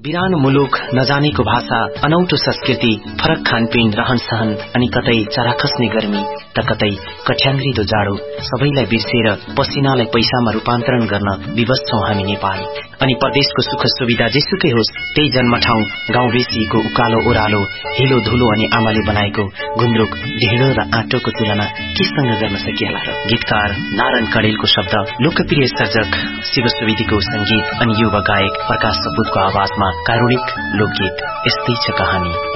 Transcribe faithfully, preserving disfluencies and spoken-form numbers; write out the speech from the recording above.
बिरानो मुलुक, नजानेको भाषा, अनौठो संस्कृति, फरक खानपिन, रहन सहन अनि कतै चरा खस्ने गर्मी त कतै कठ्याङ्ग्रिदो जाडो सबैलाई बिर्सेर पसिनालाई पैसामा रूपान्तरण गर्न विवश छौं हामी नेपाल। अनि परदेशको सुख सुविधा जेसुकै होस्, त्यही जन्म ठाउँ गाउँ बेसीको उकालो ओह्रालो, हिलो धुलो अनि आमाले बनाएको गुन्द्रुक, ढिँडो र आँटोको तुलना केसँग गर्न सकिएला र? गीतकार नारायण कडेलको शब्द, लोकप्रिय सर्जक शिव सुवेदीको संगीत अनि युवा गायक प्रकाश सपुतको आवाजमा कारुणिक लोकगीत यस्तै छ कहानी।